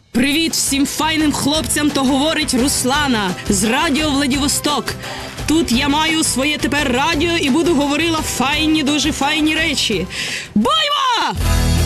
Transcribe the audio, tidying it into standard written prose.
Привіт всім файним хлопцям, то говорить Руслана з Радіо Владивосток. Тут я маю своє тепер радіо і буду говорила файні, дуже файні речі. Боймо!